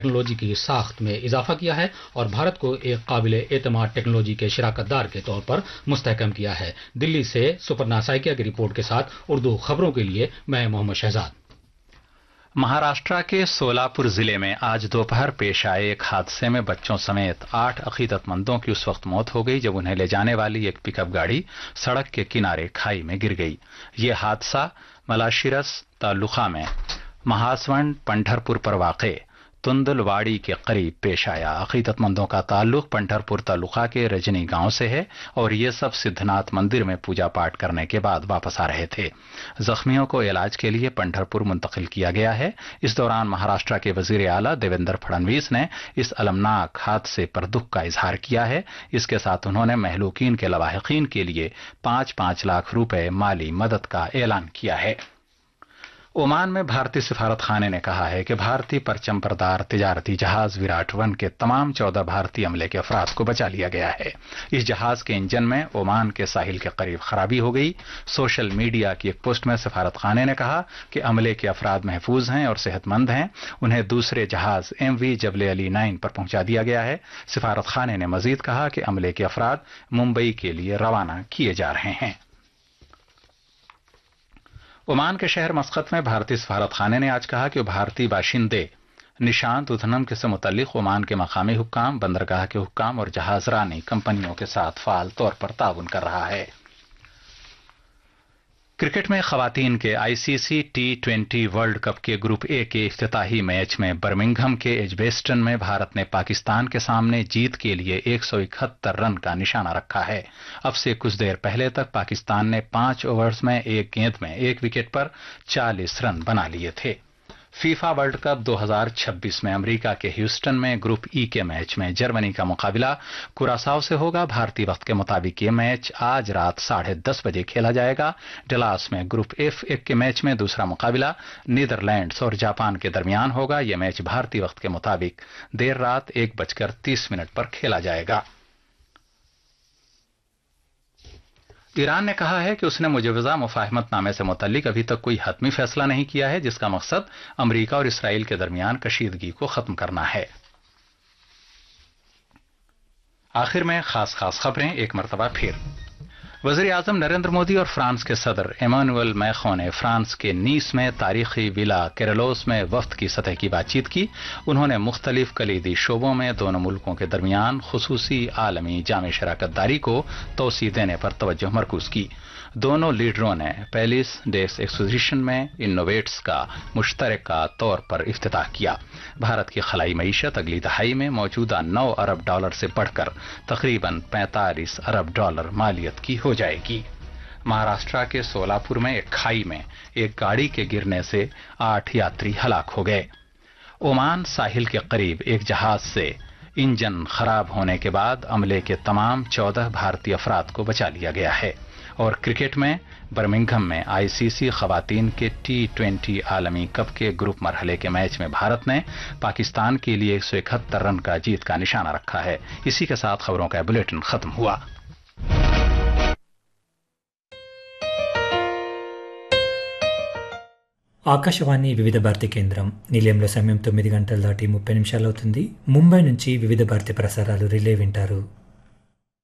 Technology की साख्त में इजाफा किया है और भारत को एक काबिल एतमाद टेक्नोलॉजी के शराकतदार के तौर पर मुस्तहकम किया है। दिल्ली से सुपर्णा साइकिया की रिपोर्ट के साथ उर्दू खबरों के लिए मैं मोहम्मद शहजाद। महाराष्ट्र के सोलापुर जिले में आज दोपहर पेश आए एक हादसे में बच्चों समेत 8 अकीदतमंदों की उस वक्त मौत हो गई जब उन्हें ले जाने वाली एक पिकअप गाड़ी सड़क के किनारे खाई में गिर गई। ये हादसा मलाशिरस तालुका में महासवंड पंढरपुर पर वाक़े तुंदलवाड़ी के करीब पेश आया। अकीदतमंदों का ताल्लुक पंढरपुर तालुका के रजनी गांव से है और ये सब सिद्धनाथ मंदिर में पूजा पाठ करने के बाद वापस आ रहे थे। जख्मियों को इलाज के लिए पंढरपुर मुंतकिल किया गया है। इस दौरान महाराष्ट्र के वजीर आला देवेंद्र फडणवीस ने इस अलमनाक हादसे पर दुख का इजहार किया है। इसके साथ उन्होंने महलूकीन के लवाहिकीन के लिए 5-5 लाख रुपए माली मदद का ऐलान किया है। ओमान में भारतीय सिफारत खाने ने कहा है कि भारतीय परचम बरदार तिजारती जहाज विराट वन के तमाम 14 भारतीय अमले के अफराद को बचा लिया गया है। इस जहाज के इंजन में ओमान के साहिल के करीब खराबी हो गई। सोशल मीडिया की एक पोस्ट में सिफारत खाने ने कहा कि अमले के अफराद महफूज हैं और सेहतमंद हैं। उन्हें दूसरे जहाज MV जबले अली 9 पर पहुंचा दिया गया है। सिफारत खाने ने मजीद कहा कि अमले के अफराद मुंबई के लिए रवाना किए जा रहे हैं। ओमान के शहर मस्कत में भारतीय सफारत खाने ने आज कहा कि भारतीय बाशिंदे निशांत उधनम के से मुतल्लिक ओमान के मकामी हुक्काम, बंदरगाह के हुक्काम और जहाजरानी कंपनियों के साथ फाल तौर पर ताउन कर रहा है। क्रिकेट में खवातीन के ICC T20 वर्ल्ड कप के ग्रुप ए के इफ्तिताही मैच में बर्मिंघम के एजबेस्टन में भारत ने पाकिस्तान के सामने जीत के लिए 171 रन का निशाना रखा है। अब से कुछ देर पहले तक पाकिस्तान ने 5 ओवर्स में एक गेंद में 1 विकेट पर 40 रन बना लिए थे। फीफा वर्ल्ड कप 2026 में अमेरिका के ह्यूस्टन में ग्रुप ई के मैच में जर्मनी का मुकाबला कुरासाओ से होगा। भारतीय वक्त के मुताबिक ये मैच आज रात 10:30 बजे खेला जाएगा। डलास में ग्रुप F1 के मैच में दूसरा मुकाबला नीदरलैंड्स और जापान के दरमियान होगा। यह मैच भारतीय वक्त के मुताबिक देर रात 1:30 पर खेला जाएगा। ईरान ने कहा है कि उसने मुजवजा मुफाहमतनामे से मुतल्लिक अभी तक कोई हतमी फैसला नहीं किया है जिसका मकसद अमरीका और इसराइल के दरमियान कशीदगी को खत्म करना है। आखिर में खास खबरें एक मरतबा फिर। वज़ीर आज़म नरेंद्र मोदी और फ्रांस के सदर इमानुएल मैक्रों ने फ्रांस के नीस में तारीखी विला केरलोस में वफ्द की सतह की बातचीत की। उन्होंने मुख्तलिफ कलीदी शोबों में दोनों मुल्कों के दरमियान खुसूसी आलमी जामे शराकतदारी को तोसी देने पर तवज्जो मरकूज की। दोनों लीडरों ने पेरिस डेस एक्सपोजिशन में इनोवेट्स का मुश्तरका तौर पर इफ्तिताह किया। भारत की खलाई मईशत अगली दहाई में मौजूदा $9 अरब से बढ़कर तकरीबन $45 अरब मालियत की हो जाएगी। महाराष्ट्र के सोलापुर में एक खाई में एक गाड़ी के गिरने से 8 यात्री हलाक हो गए। ओमान साहिल के करीब एक जहाज से इंजन खराब होने के बाद अमले के तमाम 14 भारतीय अफराद को बचा लिया गया है। और क्रिकेट में बर्मिंघम में ICC खवातीन के T20 आलमी कप के ग्रुप मरहले के मैच में भारत ने पाकिस्तान के लिए 171 रन का जीत का निशाना रखा है। इसी के साथ खबरों का बुलेटिन खत्म हुआ। ఆకాశవాణి వివిధ భారతి కేంద్రం నిలయంలో సమయం 9 గంటల దాటి 30 నిమిషాలు అవుతుంది. ముంబై నుంచి వివిధ భారతి ప్రసారాలు రిలే వింటారు.